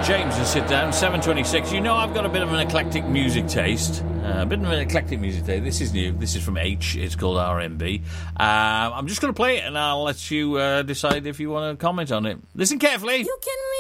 James and sit down, 7:26. You know I've got a bit of an eclectic music taste. This is new. This is from H. It's called R&B. I'm just going to play it, and I'll let you decide if you want to comment on it. Listen carefully. You can